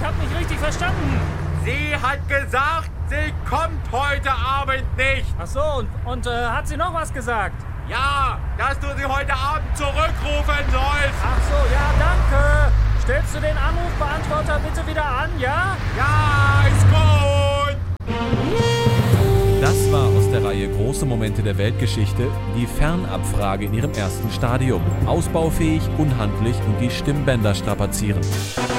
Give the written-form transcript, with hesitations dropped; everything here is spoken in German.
habe nicht richtig verstanden. Sie hat gesagt, sie kommt heute Abend nicht. Ach so, und hat sie noch was gesagt? Ja, dass du sie heute Abend zurückrufen sollst. Ach so, ja, danke. Stellst du den Anrufbeantworter bitte wieder an, ja? Ja, ist gut. Das war aus der Reihe Große Momente der Weltgeschichte die Fernabfrage in ihrem ersten Stadium. Ausbaufähig, unhandlich und die Stimmbänder strapazierend.